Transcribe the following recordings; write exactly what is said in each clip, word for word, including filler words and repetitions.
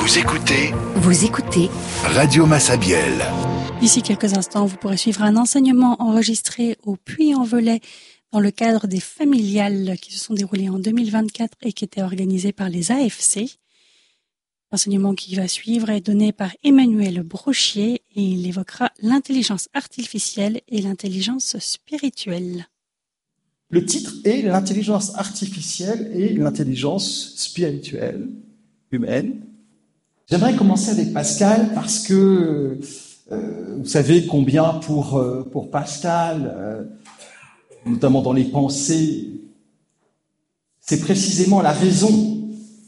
Vous écoutez Vous écoutez Radio Massabielle. D'ici quelques instants, vous pourrez suivre un enseignement enregistré au Puy-en-Velay dans le cadre des familiales qui se sont déroulées en deux mille vingt-quatre et qui étaient organisées par les A F C. L'enseignement qui va suivre est donné par Emmanuel Brochier et il évoquera l'intelligence artificielle et l'intelligence spirituelle. Le titre est l'intelligence artificielle et l'intelligence spirituelle humaine. J'aimerais commencer avec Pascal parce que euh, vous savez combien pour, euh, pour Pascal, euh, notamment dans les pensées, c'est précisément la raison.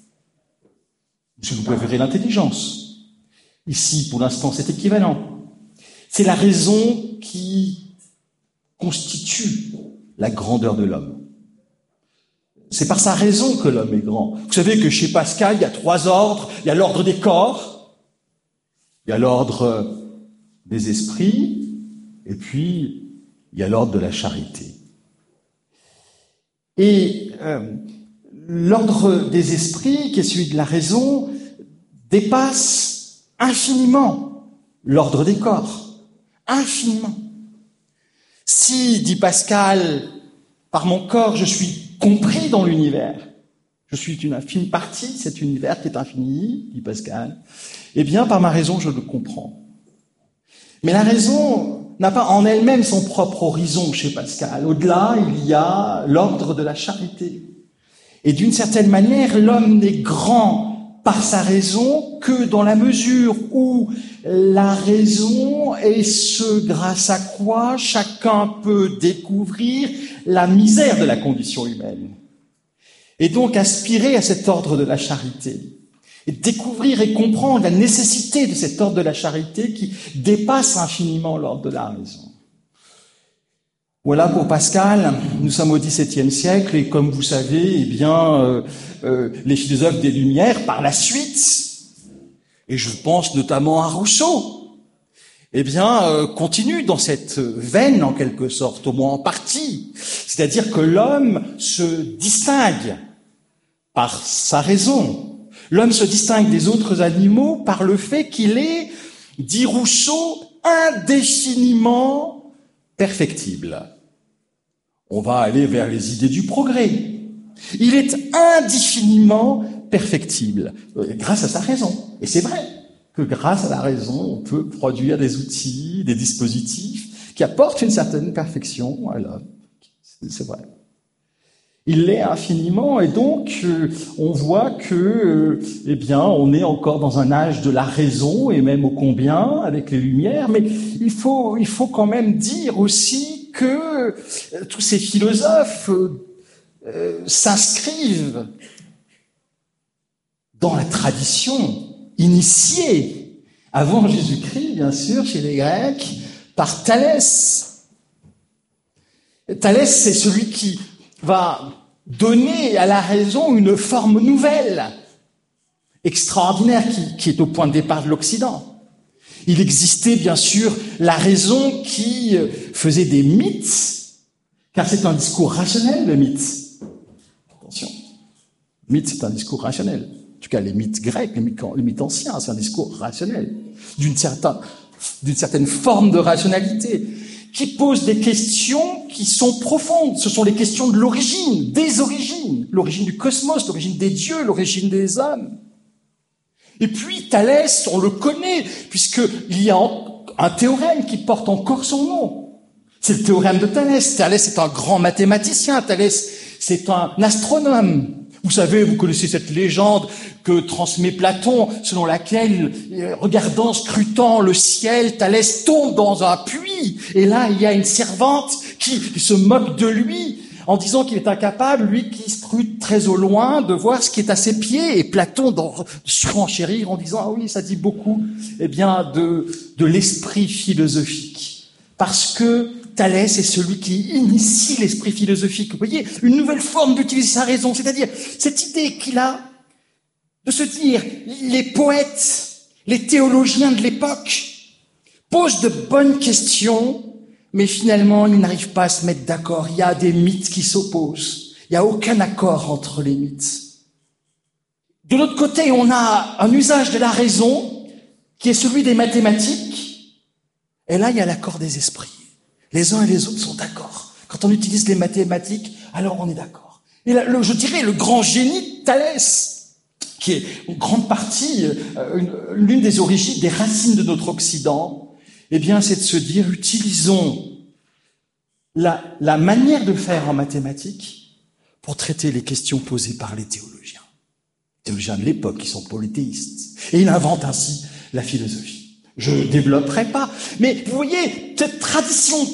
Si vous préférez l'intelligence. Ici, pour l'instant, c'est équivalent. C'est la raison qui constitue la grandeur de l'homme. C'est par sa raison que l'homme est grand. Vous savez que chez Pascal, il y a trois ordres. Il y a l'ordre des corps, il y a l'ordre des esprits, et puis il y a l'ordre de la charité. Et euh, l'ordre des esprits, qui est celui de la raison, dépasse infiniment l'ordre des corps. Infiniment. Si, dit Pascal, par mon corps, je suis compris dans l'univers, je suis une infime partie de cet univers qui est infini, dit Pascal, eh bien, par ma raison, je le comprends. Mais la raison n'a pas en elle-même son propre horizon chez Pascal. Au-delà, il y a l'ordre de la charité. Et d'une certaine manière, l'homme n'est grand par sa raison que dans la mesure où la raison est ce grâce à quoi chacun peut découvrir la misère de la condition humaine. Et donc aspirer à cet ordre de la charité. Et découvrir et comprendre la nécessité de cet ordre de la charité qui dépasse infiniment l'ordre de la raison. Voilà pour Pascal, nous sommes au dix-septième siècle et comme vous savez, eh bien, euh, euh, les philosophes des Lumières, par la suite, et je pense notamment à Rousseau, eh bien, euh, continuent dans cette veine en quelque sorte, au moins en partie. C'est-à-dire que l'homme se distingue par sa raison. L'homme se distingue des autres animaux par le fait qu'il est, dit Rousseau, indéfiniment perfectible. On va aller vers les idées du progrès. Il est indéfiniment perfectible, grâce à sa raison. Et c'est vrai que grâce à la raison, on peut produire des outils, des dispositifs qui apportent une certaine perfection à l'homme. C'est vrai. Il l'est infiniment, et donc euh, on voit que, euh, eh bien, on est encore dans un âge de la raison, et même ô combien avec les Lumières. Mais il faut, il faut quand même dire aussi que euh, tous ces philosophes euh, euh, s'inscrivent dans la tradition initiée avant Jésus-Christ, bien sûr, chez les Grecs, par Thalès. Thalès, c'est celui qui va donner à la raison une forme nouvelle, extraordinaire, qui, qui est au point de départ de l'Occident. Il existait bien sûr la raison qui faisait des mythes, car c'est un discours rationnel, le mythe. Attention, le mythe, c'est un discours rationnel. En tout cas, les mythes grecs, les mythes, les mythes anciens, c'est un discours rationnel, d'une certaine, d'une certaine forme de rationalité, qui pose des questions qui sont profondes. Ce sont les questions de l'origine, des origines, l'origine du cosmos, l'origine des dieux, l'origine des hommes. Et puis Thalès, on le connaît, puisqu'il y a un théorème qui porte encore son nom. C'est le théorème de Thalès. Thalès est un grand mathématicien, Thalès c'est un astronome. Vous savez, vous connaissez cette légende que transmet Platon, selon laquelle, regardant, scrutant le ciel, Thalès tombe dans un puits. Et là, il y a une servante qui se moque de lui en disant qu'il est incapable, lui qui scrute très au loin, de voir ce qui est à ses pieds. Et Platon, dans surenchérir en disant « Ah oui, ça dit beaucoup eh bien, de, de l'esprit philosophique. » Parce que Thalès est celui qui initie l'esprit philosophique. Vous voyez, une nouvelle forme d'utiliser sa raison, c'est-à-dire cette idée qu'il a de se dire les poètes, les théologiens de l'époque posent de bonnes questions, mais finalement ils n'arrivent pas à se mettre d'accord. Il y a des mythes qui s'opposent. Il n'y a aucun accord entre les mythes. De l'autre côté, on a un usage de la raison qui est celui des mathématiques. Et là, il y a l'accord des esprits. Les uns et les autres sont d'accord. Quand on utilise les mathématiques, alors on est d'accord. Et là, le, je dirais le grand génie de Thalès, qui est en grande partie euh, une, l'une des origines, des racines de notre Occident, eh bien, c'est de se dire, utilisons la, la manière de faire en mathématiques pour traiter les questions posées par les théologiens. Les théologiens de l'époque, qui sont polythéistes. Et il invente ainsi la philosophie. Je ne développerai pas, mais vous voyez, cette tradition